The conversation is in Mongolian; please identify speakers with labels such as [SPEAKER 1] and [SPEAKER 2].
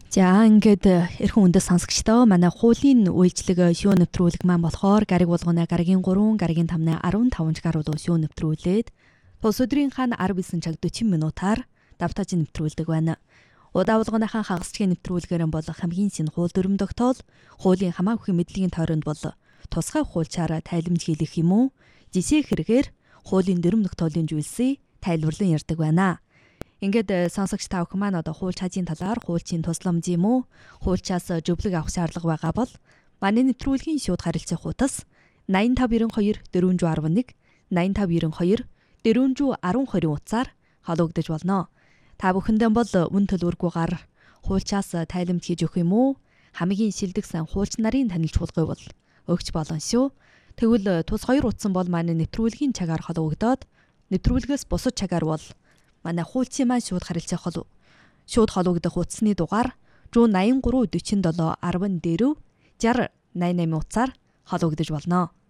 [SPEAKER 1] За ингээд эрхэн үндэс сонсогчдоо манай хуулийн үйлчлэг шүүн нэвтрүүлэг маань болохоор гариг болгоно гаригийн 3, гаригийн 5-ны 15 гаруй шүүн нэвтрүүлээд тус өдрийнхаа 19 цаг 40 минутаар давтаж нэвтрүүлдэг байна. Удаа болгоныхаа хагасчгийн нэвтрүүлгээр нь бол хамгийн шинэ хууль дүрм тогтоол, хуулийн хамаагүй мэдлийн тойронд бол тусгай хуульчаараа тайлбар хийх юм уу? Жишээ хэрэгээр хуулийн дүрм тогтоолын зүйлсийг тайлбарлан ярьдаг байна. Ингээд сонсогч та бүхэн маань одоо хууль чажийн талаар хуульчийн тусламж юм уу? Хуульчаас зөвлөг авах шаардлага байгаа бол манай нэвтрүүлгийн шууд харилцах хуудас 8592 411 8592 410 утсаар холбогдож болно. Та бүхэндээ бол үн төлбөргүйгээр хуульчаас тайлбар хийж өгөх юм уу? Хамгийн шилдэгсэн хуульч нарын танилж болгоё бол өгч болно шүү. Тэгвэл тус 2 утсан бол манай нэвтрүүлгийн цагаар холбогдоод нэвтрүүлгээс бусад цагаар бол манай хуульчийн маань шууд харилцах шууд холбогдох утасны дугаар 183 47 10 дээр 6088 утсаар холбогдож болно.